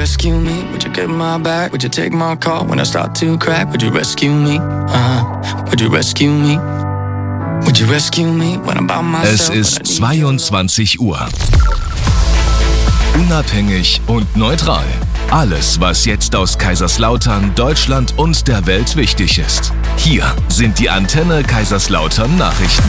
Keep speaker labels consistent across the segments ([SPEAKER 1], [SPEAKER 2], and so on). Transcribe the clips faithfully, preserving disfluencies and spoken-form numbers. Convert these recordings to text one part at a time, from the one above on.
[SPEAKER 1] rescue me? Would you get my back? Would you take my call when I start to crack? Would you rescue me? Uh, would you rescue me? Would you rescue me when I'm by myself?
[SPEAKER 2] Es ist zweiundzwanzig Uhr. Unabhängig und neutral. Alles, was jetzt aus Kaiserslautern, Deutschland und der Welt wichtig ist. Hier sind die Antenne Kaiserslautern Nachrichten.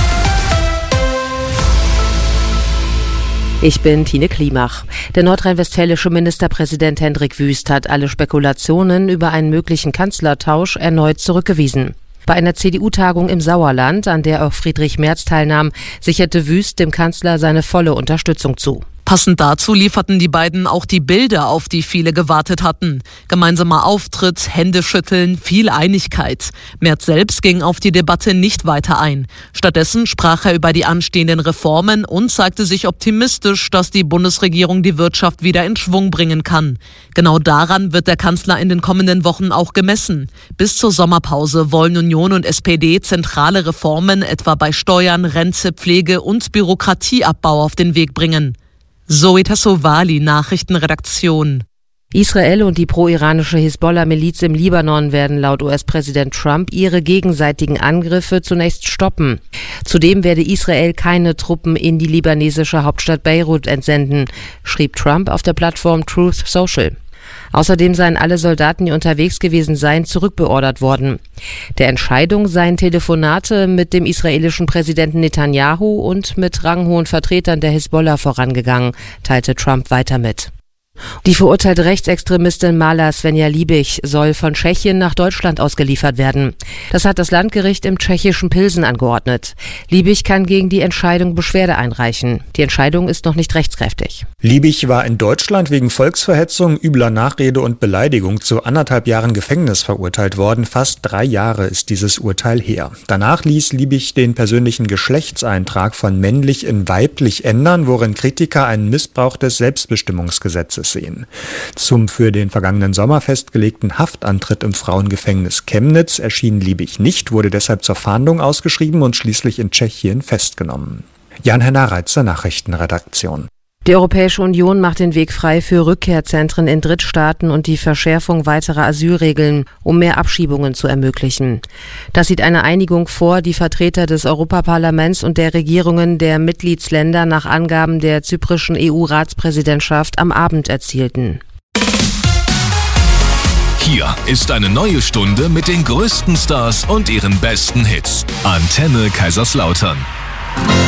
[SPEAKER 3] Ich bin Tine Klimach. Der nordrhein-westfälische Ministerpräsident Hendrik Wüst hat alle Spekulationen über einen möglichen Kanzlertausch erneut zurückgewiesen. Bei einer C D U-Tagung im Sauerland, an der auch Friedrich Merz teilnahm, sicherte Wüst dem Kanzler seine volle Unterstützung zu.
[SPEAKER 4] Passend dazu lieferten die beiden auch die Bilder, auf die viele gewartet hatten. Gemeinsamer Auftritt, Händeschütteln, viel Einigkeit. Merz selbst ging auf die Debatte nicht weiter ein. Stattdessen sprach er über die anstehenden Reformen und zeigte sich optimistisch, dass die Bundesregierung die Wirtschaft wieder in Schwung bringen kann. Genau daran wird der Kanzler in den kommenden Wochen auch gemessen. Bis zur Sommerpause wollen Union und S P D zentrale Reformen etwa bei Steuern, Rente, Pflege und Bürokratieabbau auf den Weg bringen. Zoe Tassovali, Nachrichtenredaktion.
[SPEAKER 3] Israel und die pro-iranische Hisbollah-Miliz im Libanon werden laut U S-Präsident Trump ihre gegenseitigen Angriffe zunächst stoppen. Zudem werde Israel keine Truppen in die libanesische Hauptstadt Beirut entsenden, schrieb Trump auf der Plattform Truth Social. Außerdem seien alle Soldaten, die unterwegs gewesen seien, zurückbeordert worden. Der Entscheidung seien Telefonate mit dem israelischen Präsidenten Netanyahu und mit ranghohen Vertretern der Hisbollah vorangegangen, teilte Trump weiter mit. Die verurteilte Rechtsextremistin Mala Svenja Liebig soll von Tschechien nach Deutschland ausgeliefert werden. Das hat das Landgericht im tschechischen Pilsen angeordnet. Liebig kann gegen die Entscheidung Beschwerde einreichen. Die Entscheidung ist noch nicht rechtskräftig.
[SPEAKER 5] Liebig war in Deutschland wegen Volksverhetzung, übler Nachrede und Beleidigung zu anderthalb Jahren Gefängnis verurteilt worden. Fast drei Jahre ist dieses Urteil her. Danach ließ Liebig den persönlichen Geschlechtseintrag von männlich in weiblich ändern, worin Kritiker einen Missbrauch des Selbstbestimmungsgesetzes sehen. Zum für den vergangenen Sommer festgelegten Haftantritt im Frauengefängnis Chemnitz erschien Liebig nicht, wurde deshalb zur Fahndung ausgeschrieben und schließlich in Tschechien festgenommen. Jan-Henner Reitzer, Nachrichtenredaktion.
[SPEAKER 3] Die Europäische Union macht den Weg frei für Rückkehrzentren in Drittstaaten und die Verschärfung weiterer Asylregeln, um mehr Abschiebungen zu ermöglichen. Das sieht eine Einigung vor, die Vertreter des Europaparlaments und der Regierungen der Mitgliedsländer nach Angaben der zyprischen E U-Ratspräsidentschaft am Abend erzielten.
[SPEAKER 2] Hier ist eine neue Stunde mit den größten Stars und ihren besten Hits. Antenne Kaiserslautern.